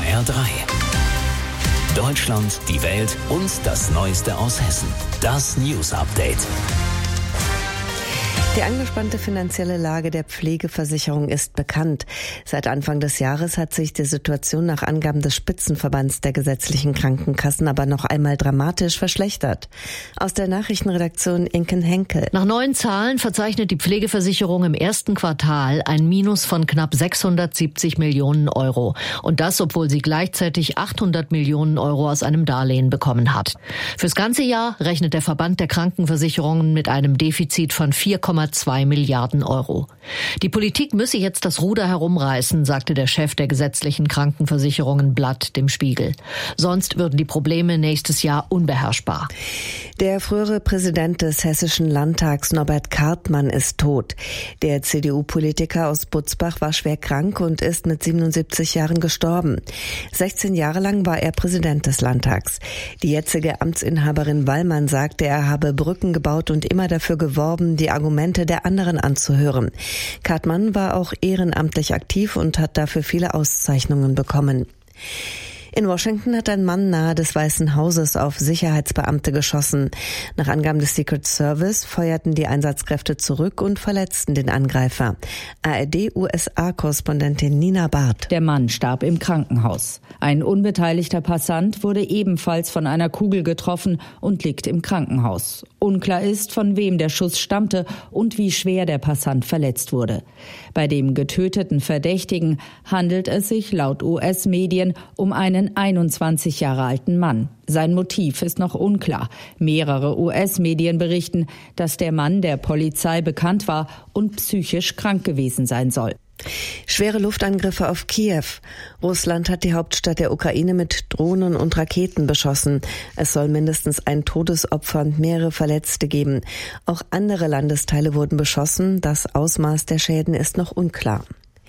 HR3. Deutschland, die Welt und das Neueste aus Hessen. Das News Update. Die angespannte finanzielle Lage der Pflegeversicherung ist bekannt. Seit Anfang des Jahres hat sich die Situation nach Angaben des Spitzenverbands der gesetzlichen Krankenkassen aber noch einmal dramatisch verschlechtert. Aus der Nachrichtenredaktion Inken Henkel. Nach neuen Zahlen verzeichnet die Pflegeversicherung im ersten Quartal ein Minus von knapp 670 Millionen Euro. Und das, obwohl sie gleichzeitig 800 Millionen Euro aus einem Darlehen bekommen hat. Fürs ganze Jahr rechnet der Verband der Krankenversicherungen mit einem Defizit von 4,2 Milliarden Euro. Die Politik müsse jetzt das Ruder herumreißen, sagte der Chef der gesetzlichen Krankenversicherungen Blatt dem Spiegel. Sonst würden die Probleme nächstes Jahr unbeherrschbar. Der frühere Präsident des Hessischen Landtags Norbert Kartmann ist tot. Der CDU-Politiker aus Butzbach war schwer krank und ist mit 77 Jahren gestorben. 16 Jahre lang war er Präsident des Landtags. Die jetzige Amtsinhaberin Wallmann sagte, er habe Brücken gebaut und immer dafür geworben, die Argumente der anderen anzuhören. Kartmann war auch ehrenamtlich aktiv und hat dafür viele Auszeichnungen bekommen. In Washington hat ein Mann nahe des Weißen Hauses auf Sicherheitsbeamte geschossen. Nach Angaben des Secret Service feuerten die Einsatzkräfte zurück und verletzten den Angreifer. ARD-USA-Korrespondentin Nina Barth. Der Mann starb im Krankenhaus. Ein unbeteiligter Passant wurde ebenfalls von einer Kugel getroffen und liegt im Krankenhaus. Unklar ist, von wem der Schuss stammte und wie schwer der Passant verletzt wurde. Bei dem getöteten Verdächtigen handelt es sich laut US-Medien um einen 21 Jahre alten Mann. Sein Motiv ist noch unklar. Mehrere US-Medien berichten, dass der Mann der Polizei bekannt war und psychisch krank gewesen sein soll. Schwere Luftangriffe auf Kiew. Russland hat die Hauptstadt der Ukraine mit Drohnen und Raketen beschossen. Es soll mindestens ein Todesopfer und mehrere Verletzte geben. Auch andere Landesteile wurden beschossen. Das Ausmaß der Schäden ist noch unklar.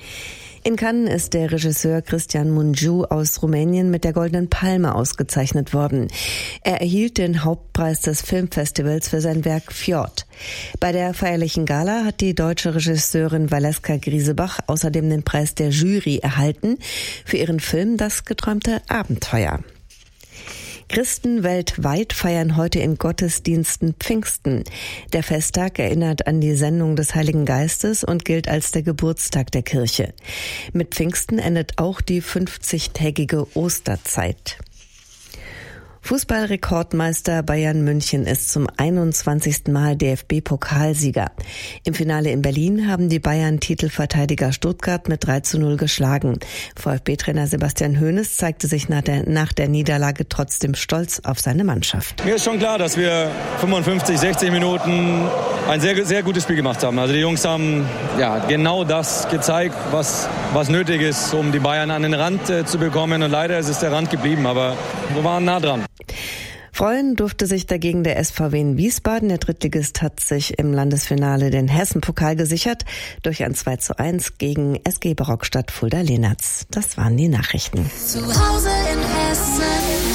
In Cannes ist der Regisseur Cristian Mungiu aus Rumänien mit der Goldenen Palme ausgezeichnet worden. Er erhielt den Hauptpreis des Filmfestivals für sein Werk Fjord. Bei der feierlichen Gala hat die deutsche Regisseurin Valeska Griesebach außerdem den Preis der Jury erhalten für ihren Film Das geträumte Abenteuer. Christen weltweit feiern heute in Gottesdiensten Pfingsten. Der Festtag erinnert an die Sendung des Heiligen Geistes und gilt als der Geburtstag der Kirche. Mit Pfingsten endet auch die 50-tägige Osterzeit. Fußballrekordmeister Bayern München ist zum 21. Mal DFB-Pokalsieger. Im Finale in Berlin haben die Bayern-Titelverteidiger Stuttgart mit 3:0 geschlagen. VfB-Trainer Sebastian Hoeneß zeigte sich nach der Niederlage trotzdem stolz auf seine Mannschaft. Mir ist schon klar, dass wir 55, 60 Minuten ein sehr, sehr gutes Spiel gemacht haben. Also die Jungs haben genau das gezeigt, was nötig ist, um die Bayern an den Rand zu bekommen. Und leider ist es der Rand geblieben, aber wir waren nah dran. Freuen durfte sich dagegen der SVW in Wiesbaden. Der Drittligist hat sich im Landesfinale den Hessen-Pokal gesichert durch ein 2:1 gegen SG Barockstadt Fulda-Lehnertz. Das waren die Nachrichten. Zu Hause in Hessen.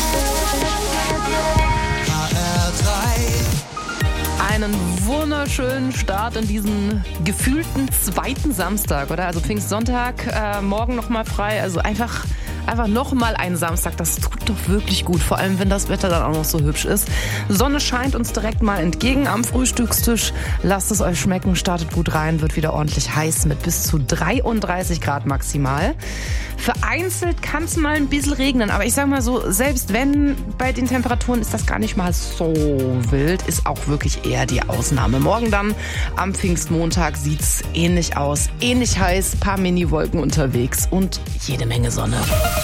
Einen wunderschönen Start in diesen gefühlten zweiten Samstag, oder? Also Pfingstsonntag, morgen nochmal frei. Also einfach nochmal einen Samstag, das tut doch wirklich gut, vor allem wenn das Wetter dann auch noch so hübsch ist. Sonne scheint uns direkt mal entgegen am Frühstückstisch. Lasst es euch schmecken, startet gut rein, wird wieder ordentlich heiß mit bis zu 33 Grad maximal. Vereinzelt kann es mal ein bisschen regnen, aber ich sag mal so, selbst wenn bei den Temperaturen ist das gar nicht mal so wild, ist auch wirklich eher die Ausnahme. Morgen dann am Pfingstmontag sieht's ähnlich aus, ähnlich heiß, paar Mini-Wolken unterwegs und jede Menge Sonne.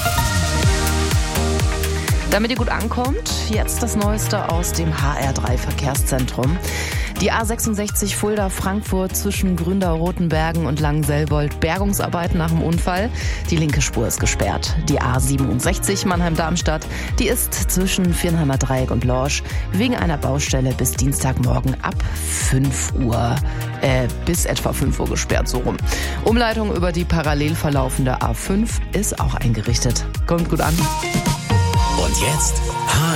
Damit ihr gut ankommt, jetzt das Neueste aus dem HR3 Verkehrszentrum. Die A66 Fulda-Frankfurt zwischen Gründau-Rotenbergen und Langenselbold. Bergungsarbeiten nach dem Unfall. Die linke Spur ist gesperrt. Die A67 Mannheim-Darmstadt, die ist zwischen Viernheimer Dreieck und Lorsch wegen einer Baustelle bis Dienstagmorgen ab 5 Uhr, bis etwa 5 Uhr gesperrt, so rum. Umleitung über die parallel verlaufende A5 ist auch eingerichtet. Kommt gut an. Und jetzt